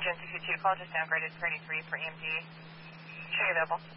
Engine 222, call just downgraded for 83 for EMD. Show you available.